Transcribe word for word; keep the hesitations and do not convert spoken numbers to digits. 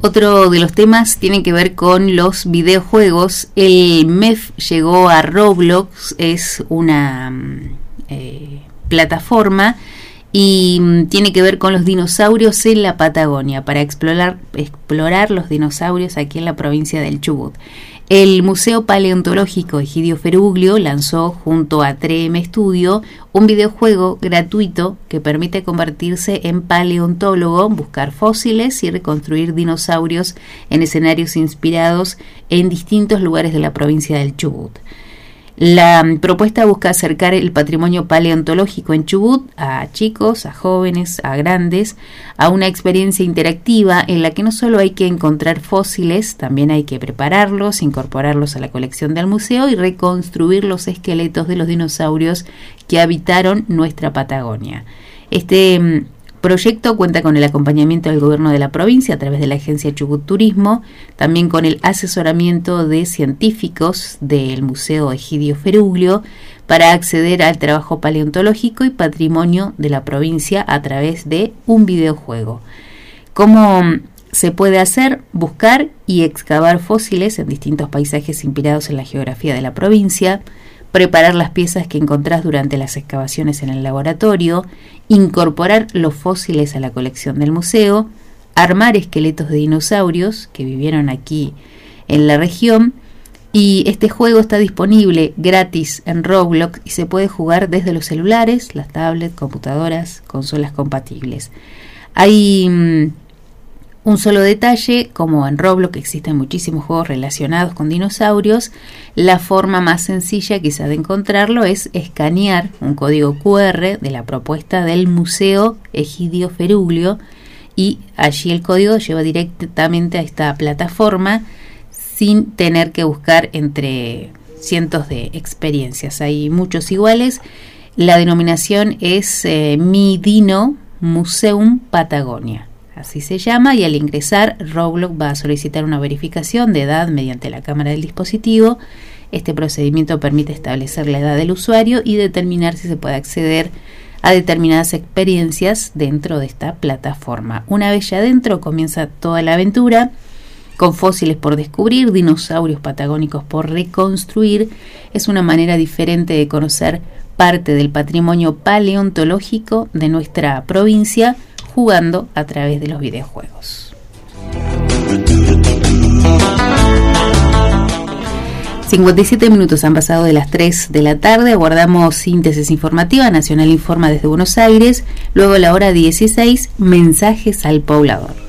Otro de los temas tiene que ver con los videojuegos. El M E F llegó a Roblox, es una eh, plataforma y tiene que ver con los dinosaurios en la Patagonia, para explorar, explorar los dinosaurios aquí en la provincia del Chubut. El Museo Paleontológico Egidio Feruglio lanzó junto a tres eme Studio un videojuego gratuito que permite convertirse en paleontólogo, buscar fósiles y reconstruir dinosaurios en escenarios inspirados en distintos lugares de la provincia del Chubut. La propuesta busca acercar el patrimonio paleontológico en Chubut a chicos, a jóvenes, a grandes, a una experiencia interactiva en la que no solo hay que encontrar fósiles, también hay que prepararlos, incorporarlos a la colección del museo y reconstruir los esqueletos de los dinosaurios que habitaron nuestra Patagonia. Este proyecto cuenta con el acompañamiento del gobierno de la provincia a través de la agencia Chubut Turismo, también con el asesoramiento de científicos del Museo Egidio Feruglio para acceder al trabajo paleontológico y patrimonio de la provincia a través de un videojuego. ¿Cómo se puede hacer? Buscar y excavar fósiles en distintos paisajes inspirados en la geografía de la provincia, preparar las piezas que encontrás durante las excavaciones en el laboratorio, incorporar los fósiles a la colección del museo, armar esqueletos de dinosaurios que vivieron aquí en la región, y este juego está disponible gratis en Roblox y se puede jugar desde los celulares, las tablets, computadoras, consolas compatibles. Hay mmm, un solo detalle: como en Roblox existen muchísimos juegos relacionados con dinosaurios, la forma más sencilla quizá de encontrarlo es escanear un código cu erre de la propuesta del Museo Egidio Feruglio y allí el código lleva directamente a esta plataforma sin tener que buscar entre cientos de experiencias. Hay muchos iguales. La denominación es eh, Mi Dino Museum Patagonia. Así se llama, y al ingresar, Roblox va a solicitar una verificación de edad mediante la cámara del dispositivo. Este procedimiento permite establecer la edad del usuario y determinar si se puede acceder a determinadas experiencias dentro de esta plataforma. Una vez ya dentro, comienza toda la aventura, con fósiles por descubrir, dinosaurios patagónicos por reconstruir. Es una manera diferente de conocer parte del patrimonio paleontológico de nuestra provincia, jugando a través de los videojuegos. cincuenta y siete minutos han pasado de las tres de la tarde. Aguardamos síntesis informativa. Nacional informa desde Buenos Aires. Luego, a la hora dieciséis, mensajes al poblador.